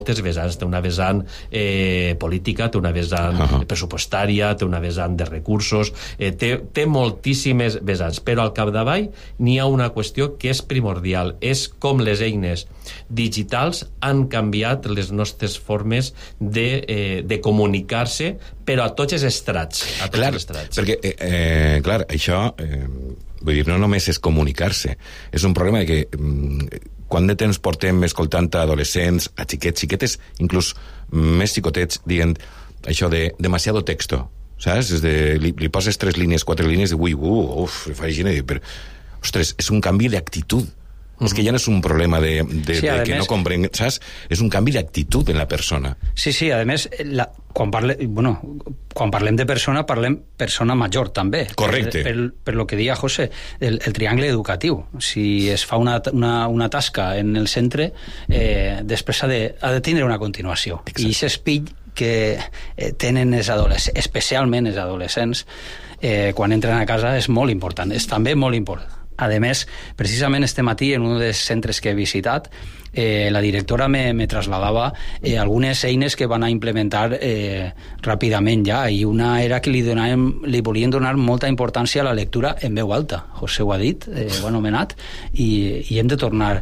vessants, té una vessant política, té una vessant pressupostària, té una vessant de recursos, té moltíssimes vessants, però al capdavall n'hi ha una qüestió que és primordial, és com les eines digitals han canviat les nostres formes de comunicar-se, però a tots els estrats. Clar, perquè, clar, això, vull dir, no només és comunicar-se, és un problema que quant de temps portem escoltant a adolescents, a xiquets, xiquetes, inclús més xicotets, dient això de demasiado texto, saps? Li poses 3 línies, 4 línies, i fa així, però, ostres, és un canvi d'actitud. És que ja no és un problema de que no comprenc, saps? És un canvi d'actitud en la persona. Sí, a més, quan parlem de persona, parlem persona major, també. Correcte. Per lo que deia José, el triangle educatiu. Si es fa una tasca en el centre, després ha de tindre una continuació. Exacte. I aquest espill que tenen especialment els adolescents quan entren a casa és molt important, és també molt important. A més, precisament este matí, en un dels centres que he visitat, la directora me trasladava algunes eines que van a implementar ràpidament ja, i una era que li volien donar molta importància a la lectura en veu alta. José ho ha dit, ho ha anomenat, i hem de tornar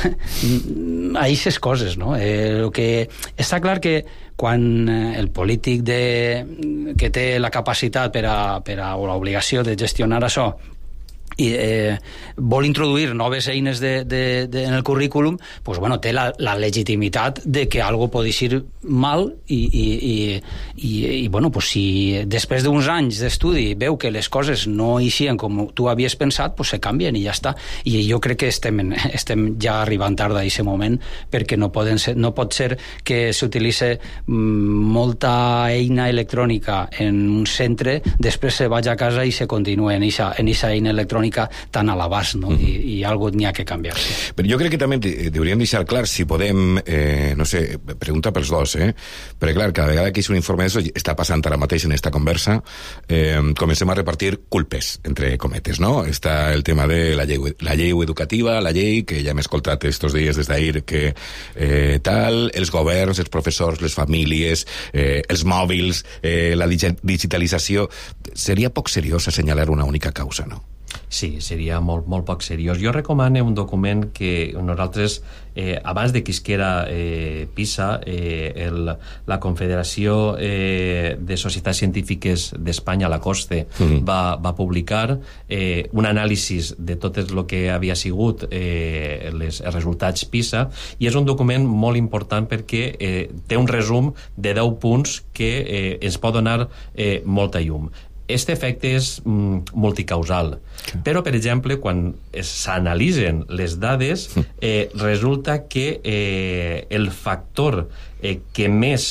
a aquestes coses, no? El que està clar que quan el polític que té la capacitat o l'obligació de gestionar això i vol introduir noves eines en el currículum, pues, bueno, té la legitimitat de que algo pot eixir mal i bueno, pues, si després d'uns anys d'estudi veu que les coses no eixien com tu havies pensat, pues se canvien i ja està. I jo crec que estem ja arribant tard a aquest moment, perquè no pot ser que s'utilitzi molta eina electrònica en un centre, després se vagi a casa i se continua en aquesta eina electrònica tan a l'abast, no? I algo n'hi ha que canviar-se. Però jo crec que també hauríem deixar clar si podem, no sé, pregunta pels dos, perquè clar, cada vegada que hi ha un informe d'això, està passant ara mateix en esta conversa, comencem a repartir culpes, entre cometes, no? Està el tema de la llei educativa, la llei, que ja hem escoltat estos dies des d'ahir, que tal, els governs, els professors, les famílies, els mòbils, la digitalització. Seria poc seriós assenyalar una única causa, no? Sí, seria molt poc seriós. Jo recomano un document que nosaltres, abans de que isquera PISA, la Confederació de Societats Científiques d'Espanya, la COSCE, va publicar un anàlisi de tot el que havia sigut els resultats PISA, i és un document molt important perquè té un resum de 10 punts que ens pot donar molta llum. Este efecte és multicausal, però, per exemple, quan s'analitzen les dades, resulta que el factor que més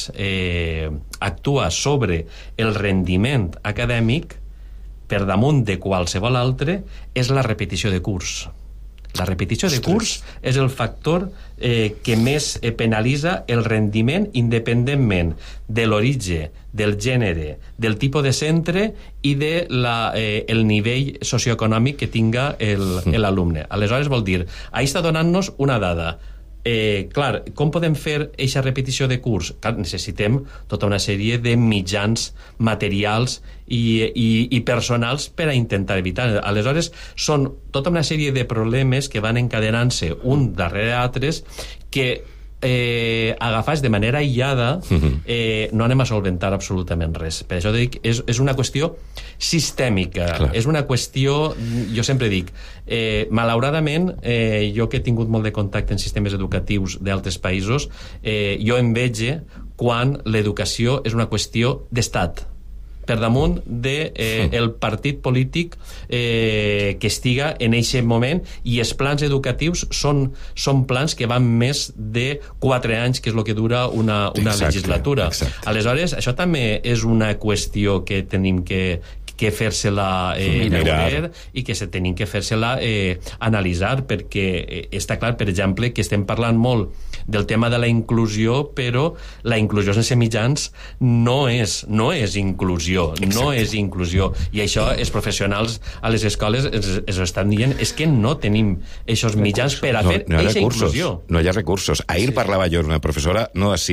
actua sobre el rendiment acadèmic, per damunt de qualsevol altre, és la repetició de curs. La repetició de curs és el factor que més penalitza el rendiment, independentment de l'origen, del gènere, del tipus de centre i del nivell socioeconòmic que tinga l'alumne. Aleshores, vol dir, ahí està donant-nos una dada. Clar, com podem fer aquesta repetició de curs? Clar, necessitem tota una sèrie de mitjans materials i personals per a intentar evitar. Aleshores, són tota una sèrie de problemes que van encadenant-se un darrere altres que agafats de manera aïllada no anem a solventar absolutament res. Per això dic, és una qüestió sistèmica. Clar. És una qüestió, jo sempre dic, malauradament, jo que he tingut molt de contacte en sistemes educatius d'altres països, jo em veig quan l'educació és una qüestió d'estat, per damunt del partit polític que estiga en aquest moment, i els plans educatius són plans que van més de 4 anys, que és el que dura una legislatura. Exacte. Aleshores, això també és una qüestió que tenim que que fer-se-la veure i que se tenim que fer-se-la analitzar, perquè està clar, per exemple, que estem parlant molt del tema de la inclusió, però la inclusió sense mitjans no és inclusió. Exacte. No és inclusió. I això els professionals a les escoles es estan dient, és que no tenim aquests mitjans per a fer aquesta inclusió. No hi ha recursos. Ahir parlava jo amb una professora, no d'ací,